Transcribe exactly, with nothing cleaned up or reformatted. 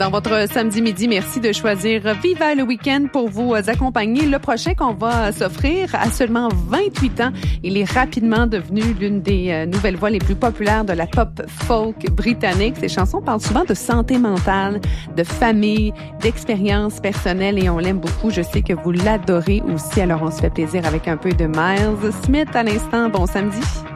dans votre samedi midi. Merci de choisir Viva le week-end pour vous accompagner. Le prochain qu'on va s'offrir à seulement vingt-huit ans, il est rapidement devenu l'une des nouvelles voix les plus populaires de la pop folk britannique. Ses chansons parlent souvent de santé mentale, de famille, d'expérience personnelle et on l'aime beaucoup. Je sais que vous l'adorez aussi. Alors on se fait plaisir avec un peu de Miles Smith à l'instant. Bon samedi.